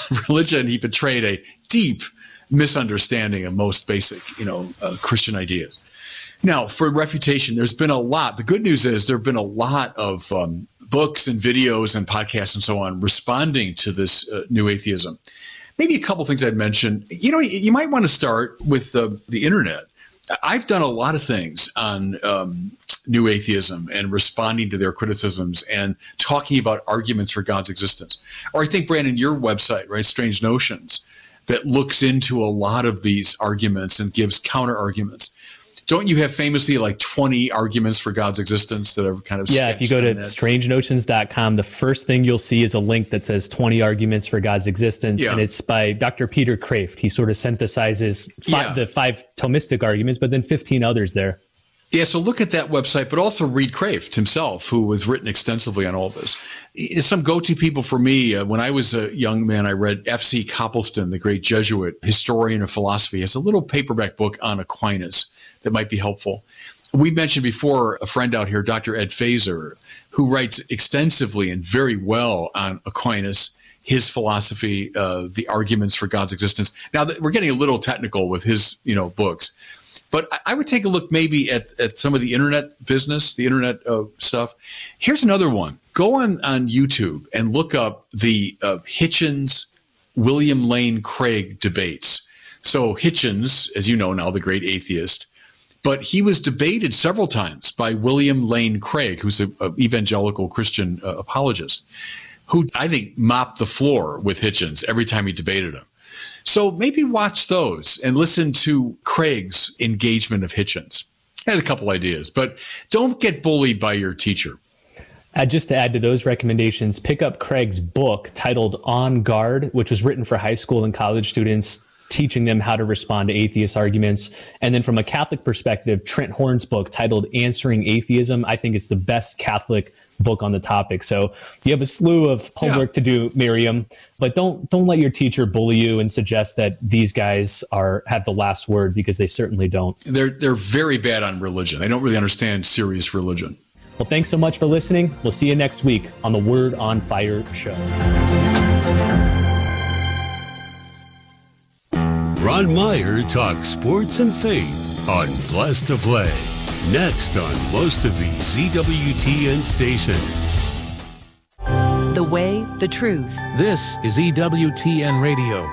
religion, he betrayed a deep misunderstanding of most basic, Christian ideas. Now, for refutation, there's been a lot. The good news is there have been a lot of books and videos and podcasts and so on responding to this new atheism. Maybe a couple things I'd mention. You might want to start with the internet. I've done a lot of things on new atheism and responding to their criticisms and talking about arguments for God's existence. Or I think, Brandon, your website, right, Strange Notions, that looks into a lot of these arguments and gives counter arguments. Don't you have famously like 20 arguments for God's existence that are kind of if you go to strangenotions.com, the first thing you'll see is a link that says 20 arguments for God's existence. Yeah. And it's by Dr. Peter Kreeft. He sort of synthesizes the 5 Thomistic arguments, but then 15 others there. Yeah, so look at that website, but also read Kreeft himself, who has written extensively on all this. Some go-to people for me, when I was a young man, I read F.C. Copleston, the great Jesuit historian of philosophy. He has a little paperback book on Aquinas that might be helpful. We mentioned before a friend out here, Dr. Ed Feser, who writes extensively and very well on Aquinas, his philosophy, the arguments for God's existence. Now, we're getting a little technical with his, books. But I would take a look maybe at some of the internet business, the internet stuff. Here's another one. Go on YouTube and look up the Hitchens, William Lane Craig debates. So Hitchens, as you know now, the great atheist, but he was debated several times by William Lane Craig, who's an evangelical Christian apologist, who I think mopped the floor with Hitchens every time he debated him. So maybe watch those and listen to Craig's engagement of Hitchens. I had a couple ideas, but don't get bullied by your teacher. Just to add to those recommendations, pick up Craig's book titled On Guard, which was written for high school and college students, teaching them how to respond to atheist arguments. And then from a Catholic perspective, Trent Horn's book titled Answering Atheism, I think it's the best Catholic book on the topic. So you have a slew of homework to do, Miriam, but don't let your teacher bully you and suggest that these guys have the last word, because they certainly don't. They're very bad on religion. They don't really understand serious religion. Well, thanks so much for listening. We'll see you next week on the Word on Fire show. Ron Meyer talks sports and faith on Blessed to Play. Next on most of the ZWTN stations. The way, the truth. This is EWTN Radio.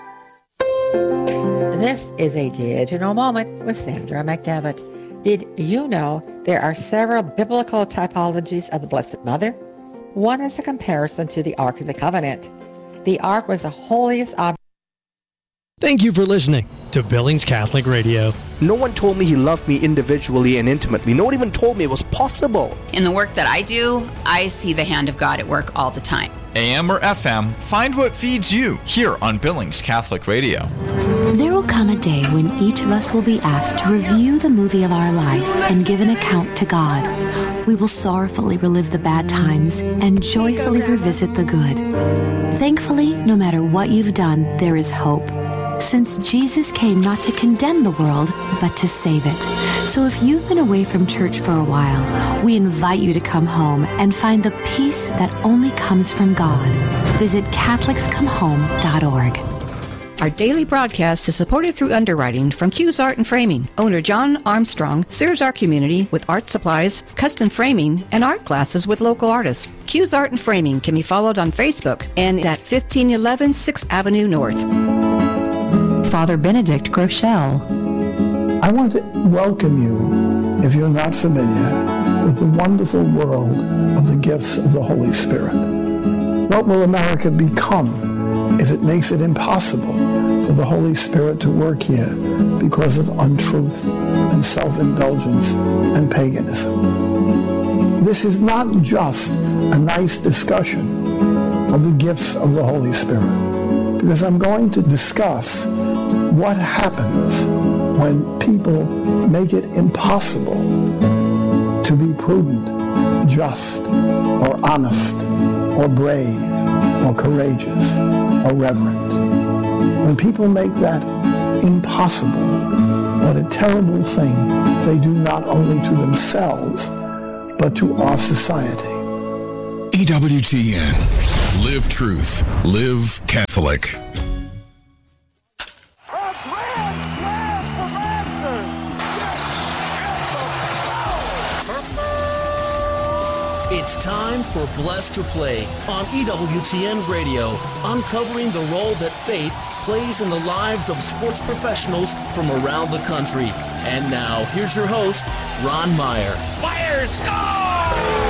This is a digital moment with Sandra McDevitt. Did you know there are several biblical typologies of the Blessed Mother? One is a comparison to the Ark of the Covenant. The Ark was the holiest object. Thank you for listening to Billings Catholic Radio. No one told me he loved me individually and intimately. No one even told me it was possible. In the work that I do, I see the hand of God at work all the time. AM or FM, find what feeds you here on Billings Catholic Radio. There will come a day when each of us will be asked to review the movie of our life and give an account to God. We will sorrowfully relive the bad times and joyfully revisit the good. Thankfully, no matter what you've done, there is hope, since Jesus came not to condemn the world, but to save it. So if you've been away from church for a while, we invite you to come home and find the peace that only comes from God. Visit CatholicsComeHome.org. Our daily broadcast is supported through underwriting from Q's Art and Framing. Owner John Armstrong serves our community with art supplies, custom framing, and art classes with local artists. Q's Art and Framing can be followed on Facebook and at 1511 6th Avenue North. Father Benedict Groeschel. I want to welcome you, if you're not familiar, with the wonderful world of the gifts of the Holy Spirit. What will America become if it makes it impossible for the Holy Spirit to work here because of untruth and self-indulgence and paganism? This is not just a nice discussion of the gifts of the Holy Spirit, because I'm going to discuss what happens when people make it impossible to be prudent, just, or honest, or brave, or courageous, or reverent. When people make that impossible, what a terrible thing they do not only to themselves, but to our society. EWTN. Live truth. Live Catholic. It's time for Blessed to Play on EWTN Radio, uncovering the role that faith plays in the lives of sports professionals from around the country. And now, here's your host, Ron Meyer. Fire, score!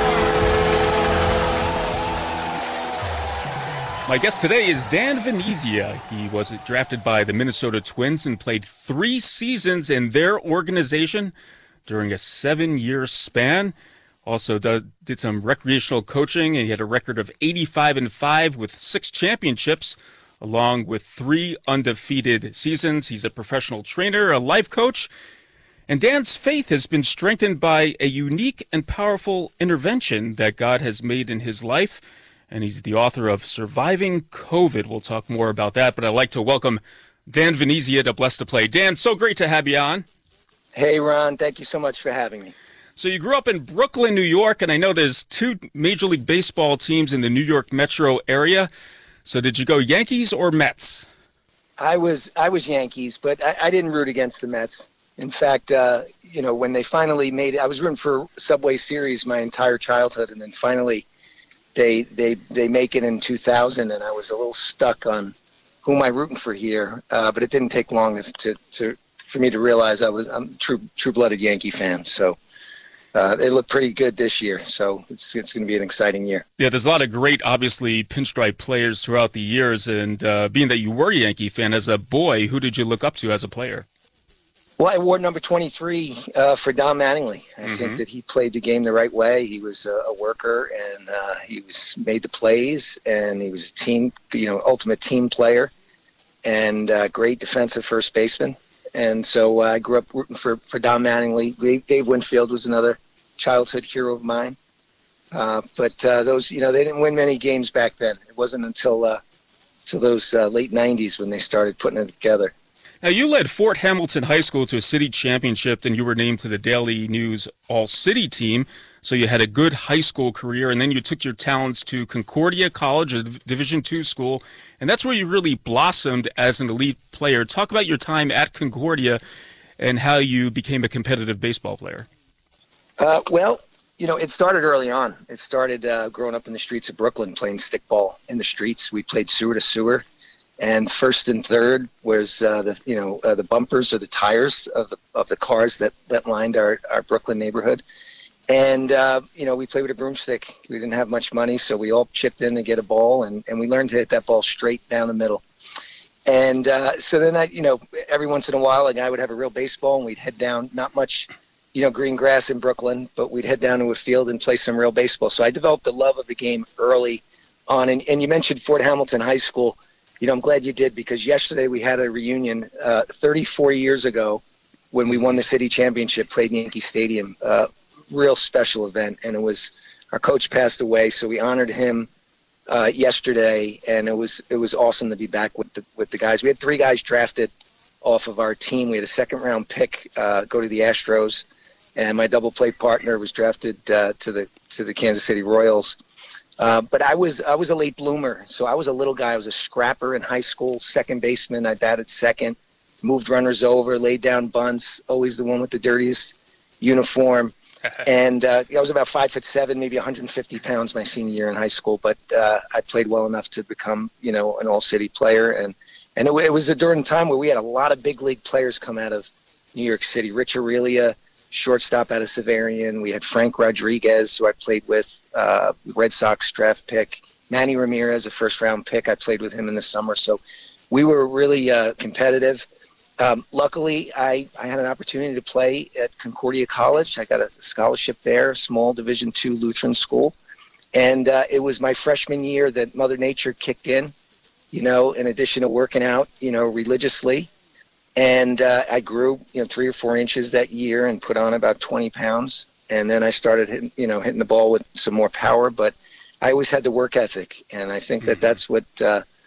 My guest today is Dan Venezia. He was drafted by the Minnesota Twins and played 3 seasons in their organization during a 7-year span. Also did some recreational coaching, and he had a record of 85-5 with 6 championships, along with 3 undefeated seasons. He's a professional trainer, a life coach, and Dan's faith has been strengthened by a unique and powerful intervention that God has made in his life, and he's the author of Surviving COVID. We'll talk more about that, but I'd like to welcome Dan Venezia to Blessed to Play. Dan, so great to have you on. Hey, Ron. Thank you so much for having me. So you grew up in Brooklyn, New York, and I know there's 2 Major League Baseball teams in the New York metro area. So did you go Yankees or Mets? I was Yankees, but I didn't root against the Mets. In fact, when they finally made it, I was rooting for Subway Series my entire childhood, and then finally they make it in 2000, and I was a little stuck on who am I rooting for here. But it didn't take long for me to realize I'm a true-blooded Yankee fan. So. They look pretty good this year, so it's going to be an exciting year. Yeah, there's a lot of great, obviously, pinstripe players throughout the years, and being that you were a Yankee fan as a boy, who did you look up to as a player? Well, I wore number 23 for Don Mattingly. I think that he played the game the right way. He was a worker, and he made the plays, and he was a team, ultimate team player, and great defensive first baseman. And so I grew up rooting for Don Mattingly. Dave Winfield was another childhood hero of mine. But those, they didn't win many games back then. It wasn't until those late 90s when they started putting it together. Now, you led Fort Hamilton High School to a city championship, and you were named to the Daily News All-City team. So you had a good high school career, and then you took your talents to Concordia College, a Division II school, and that's where you really blossomed as an elite player. Talk about your time at Concordia and how you became a competitive baseball player. It started early on. It started growing up in the streets of Brooklyn, playing stickball in the streets. We played sewer to sewer, and first and third was the bumpers or the tires of the cars that lined our Brooklyn neighborhood. And, we played with a broomstick. We didn't have much money, so we all chipped in to get a ball, and we learned to hit that ball straight down the middle. And so then every once in a while, a guy would have a real baseball, and we'd head down, not much, green grass in Brooklyn, but we'd head down to a field and play some real baseball. So I developed a love of the game early on. And you mentioned Fort Hamilton High School. I'm glad you did, because yesterday we had a reunion 34 years ago when we won the city championship, played in Yankee Stadium. Real special event, and our coach passed away, so we honored him yesterday, and it was awesome to be back with the guys. We had 3 guys drafted off of our team. We had a 2nd-round pick go to the Astros, and my double play partner was drafted to the Kansas City Royals. But I was a late bloomer, so I was a little guy. I was a scrapper in high school, second baseman. I batted second, moved runners over, laid down bunts, always the one with the dirtiest uniform. And I was about 5'7", maybe 150 pounds my senior year in high school, but I played well enough to become, an all-city player. And it was during a time where we had a lot of big league players come out of New York City. Rich Aurelia, shortstop out of Severian. We had Frank Rodriguez, who I played with, Red Sox draft pick. Manny Ramirez, a first-round pick. I played with him in the summer. So we were really competitive. Luckily, I had an opportunity to play at Concordia College. I got a scholarship there, a small Division II Lutheran school. And it was my freshman year that Mother Nature kicked in, in addition to working out, religiously. And I grew, 3 or 4 inches that year and put on about 20 pounds. And then I started hitting the ball with some more power. But I always had the work ethic. And I think that's what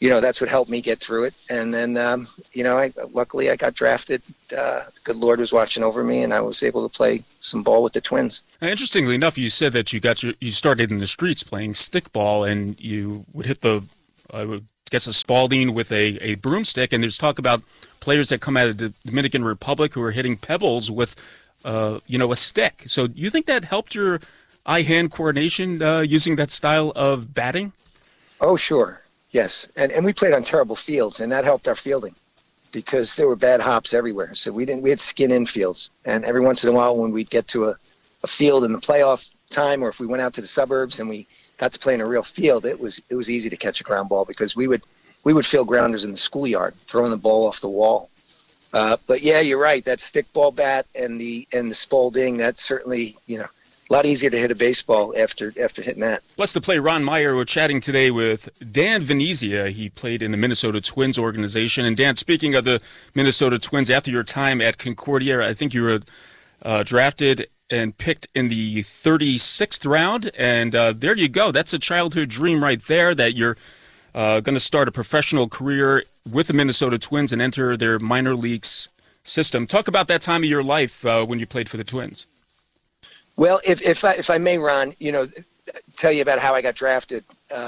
that's what helped me get through it. And then, luckily I got drafted. The good Lord was watching over me, and I was able to play some ball with the Twins. Now, interestingly enough, you said that you started in the streets playing stickball, and you would hit a Spalding with a broomstick. And there's talk about players that come out of the Dominican Republic who are hitting pebbles with, a stick. So you think that helped your eye-hand coordination using that style of batting? Oh, sure. Yes, and we played on terrible fields, and that helped our fielding because there were bad hops everywhere. So we had skin infields, and every once in a while when we'd get to a field in the playoff time, or if we went out to the suburbs and we got to play in a real field, it was easy to catch a ground ball because we would field grounders in the schoolyard, throwing the ball off the wall. But yeah, you're right. That stickball bat and the Spalding, that's certainly a lot easier to hit a baseball after hitting that. Blessed to play Ron Meyer. We're chatting today with Dan Venezia. He played in the Minnesota Twins organization. And Dan, speaking of the Minnesota Twins, after your time at Concordia, I think you were drafted and picked in the 36th round. And there you go. That's a childhood dream right there, that you're going to start a professional career with the Minnesota Twins and enter their minor leagues system. Talk about that time of your life when you played for the Twins. Well, if I may, Ron, tell you about how I got drafted.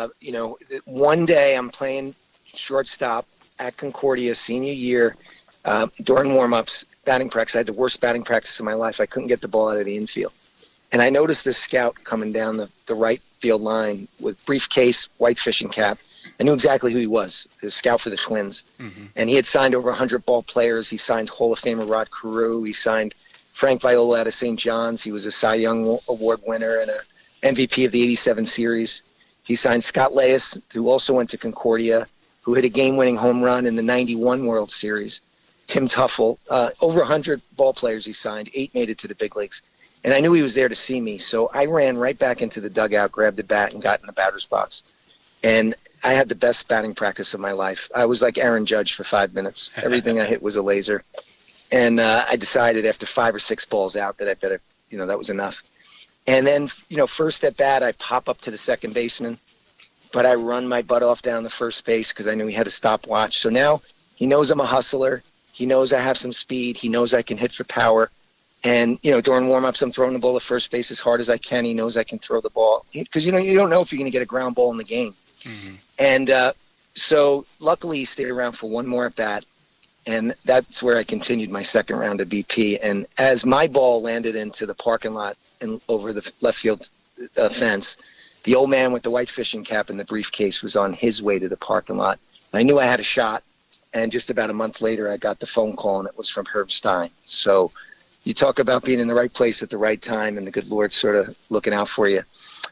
One day I'm playing shortstop at Concordia senior year during warm-ups, batting practice. I had the worst batting practice of my life. I couldn't get the ball out of the infield. And I noticed this scout coming down the right field line with briefcase, white fishing cap. I knew exactly who he was. He was a scout for the Twins. Mm-hmm. And he had signed over 100 ball players. He signed Hall of Famer Rod Carew. He signed Frank Viola out of St. John's. He was a Cy Young Award winner and an MVP of the 87 series. He signed Scott Leyes, who also went to Concordia, who hit a game-winning home run in the 91 World Series. Tim Tuffle, over 100 ball players he signed. 8 made it to the big leagues. And I knew he was there to see me, so I ran right back into the dugout, grabbed the bat, and got in the batter's box. And I had the best batting practice of my life. I was like Aaron Judge for 5 minutes. Everything I hit was a laser. And I decided after 5 or 6 balls out that I better, that was enough. And then, first at bat, I pop up to the second baseman, but I run my butt off down the first base because I knew he had a stopwatch. So now he knows I'm a hustler. He knows I have some speed. He knows I can hit for power. And, during warm-ups, I'm throwing the ball to first base as hard as I can. He knows I can throw the ball because, you don't know if you're going to get a ground ball in the game. Mm-hmm. And so luckily he stayed around for one more at bat. And that's where I continued my second round of BP. And as my ball landed into the parking lot and over the left field fence, the old man with the white fishing cap and the briefcase was on his way to the parking lot. I knew I had a shot. And just about a month later, I got the phone call, and it was from Herb Stein. So you talk about being in the right place at the right time and the good Lord sort of looking out for you.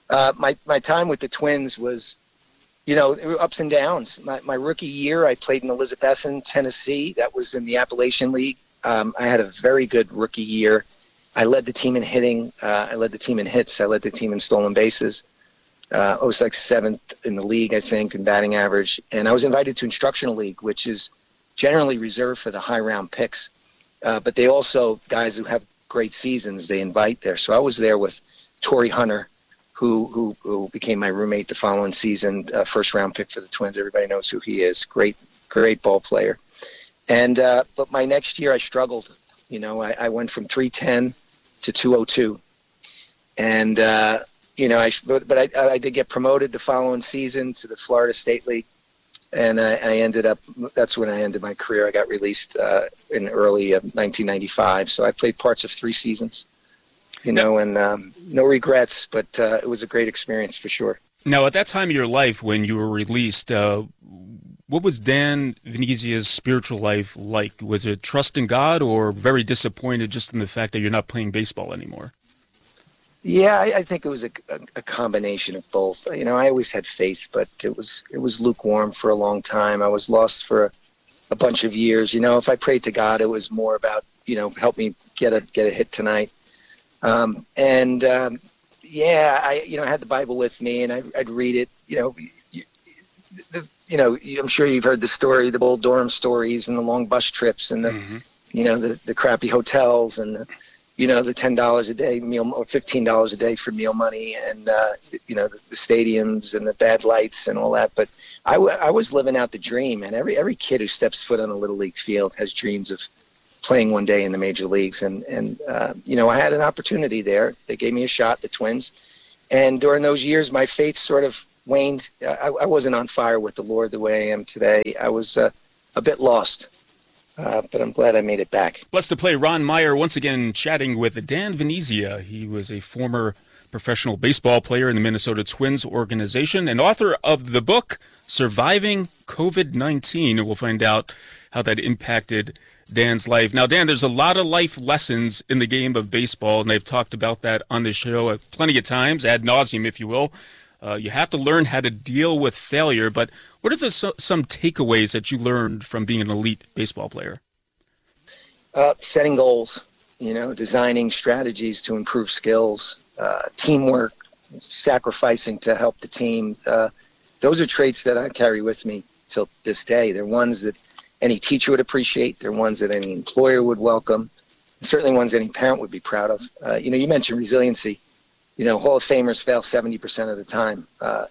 My time with the Twins was, there were ups and downs. My rookie year, I played in Elizabethton, Tennessee. That was in the Appalachian League. I had a very good rookie year. I led the team in hitting. I led the team in hits. I led the team in stolen bases. I was like 7th in the league, I think, in batting average. And I was invited to Instructional League, which is generally reserved for the high-round picks. But they also, guys who have great seasons, they invite there. So I was there with Torrey Hunter, who became my roommate the following season, first-round pick for the Twins. Everybody knows who he is. Great ball player. And but my next year I struggled. I went from 310 to 202. And, I did get promoted the following season to the Florida State League. And I ended up, that's when I ended my career. I got released in early 1995. So I played parts of 3 seasons. And no regrets, but it was a great experience for sure. Now, at that time of your life when you were released, what was Dan Venezia's spiritual life like? Was it trust in God or very disappointed just in the fact that you're not playing baseball anymore? Yeah, I think it was a combination of both. I always had faith, but it was lukewarm for a long time. I was lost for a bunch of years. If I prayed to God, it was more about, help me get a hit tonight. I had the Bible with me, and I'd read it. I'm sure you've heard the story, the old Durham stories, and the long bus trips, and the, the crappy hotels, and the $10 a day meal or $15 a day for meal money, and the stadiums and the bad lights and all that. But I was living out the dream, and every kid who steps foot on a little league field has dreams of playing one day in the major leagues. And I had an opportunity there. They gave me a shot, the Twins. And during those years, my faith sort of waned. I wasn't on fire with the Lord the way I am today. I was a bit lost. But I'm glad I made it back. Blessed to Play Ron Meyer once again chatting with Dan Venezia. He was a former professional baseball player in the Minnesota Twins organization and author of the book Surviving COVID-19. We'll find out how that impacted Dan's life. Now, Dan, there's a lot of life lessons in the game of baseball, and they've talked about that on the show plenty of times, ad nauseum, if you will. You have to learn how to deal with failure, but what are some takeaways that you learned from being an elite baseball player? Setting goals, designing strategies to improve skills, teamwork, sacrificing to help the team. Those are traits that I carry with me till this day. They're ones that any teacher would appreciate. They're ones that any employer would welcome. And certainly ones any parent would be proud of. You mentioned resiliency. Hall of Famers fail 70% of the time.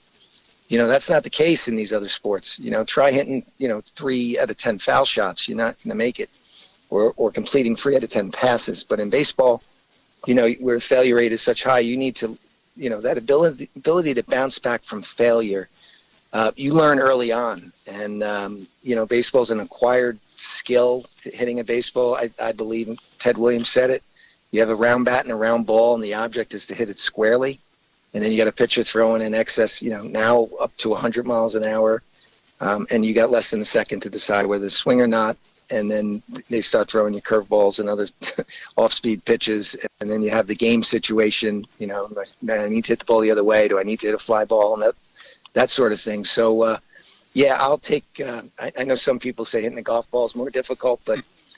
That's not the case in these other sports. Try hitting, 3 out of 10 foul shots. You're not going to make it. Or completing 3 out of 10 passes. But in baseball, where failure rate is such high, you need to, that ability to bounce back from failure, you learn early on. And, baseball is an acquired skill, hitting a baseball. I believe Ted Williams said it. You have a round bat and a round ball, and the object is to hit it squarely. And then you got a pitcher throwing in excess, now up to 100 miles an hour. And you got less than a second to decide whether to swing or not. And then they start throwing you curveballs and other off-speed pitches. And then you have the game situation, I need to hit the ball the other way. Do I need to hit a fly ball? And that sort of thing. So, I'll take, I know some people say hitting a golf ball is more difficult, but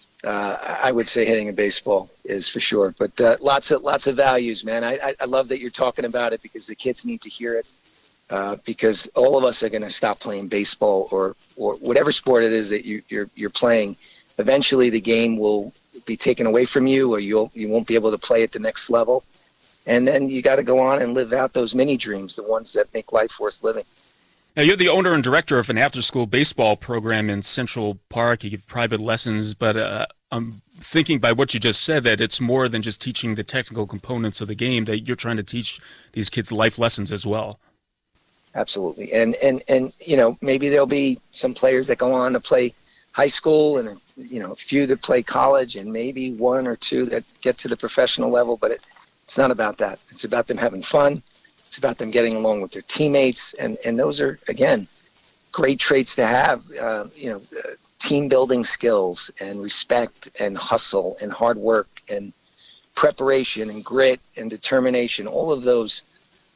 I would say hitting a baseball is for sure. But lots of values, man. I love that you're talking about it because the kids need to hear it. Because all of us are going to stop playing baseball or whatever sport it is that you're playing. Eventually, the game will be taken away from you, or you won't be able to play at the next level. And then you got to go on and live out those mini dreams, the ones that make life worth living. Now, you're the owner and director of an after-school baseball program in Central Park. You give private lessons, but I'm thinking by what you just said that it's more than just teaching the technical components of the game, that you're trying to teach these kids life lessons as well. Absolutely. And maybe there'll be some players that go on to play high school and, a few that play college and maybe 1 or 2 that get to the professional level. But it's not about that. It's about them having fun. It's about them getting along with their teammates. And those are, again, great traits to have, team building skills and respect and hustle and hard work and preparation and grit and determination. All of those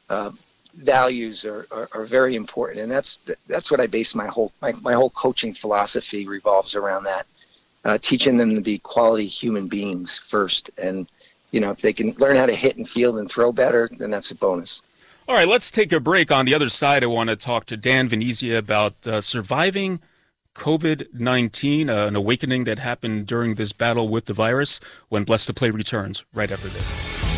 values are very important, and that's what I base my whole coaching philosophy revolves around that, teaching them to be quality human beings first, and if they can learn how to hit and field and throw better, then that's a bonus. All right, let's take a break. On the other side, I want to talk to Dan Venezia about surviving COVID-19, an awakening that happened during this battle with the virus, when Blessed to Play returns right after this.